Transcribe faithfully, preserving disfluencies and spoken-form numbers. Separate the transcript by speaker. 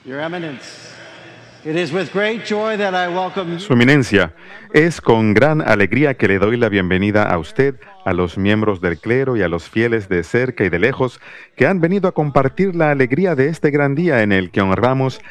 Speaker 1: Your Eminence, it is with great joy that I welcome
Speaker 2: Su Eminencia, es con gran alegría que le doy la bienvenida a usted, a los miembros del clero y a los fieles de cerca y de lejos que han venido a compartir la alegría de este gran día en el que honramos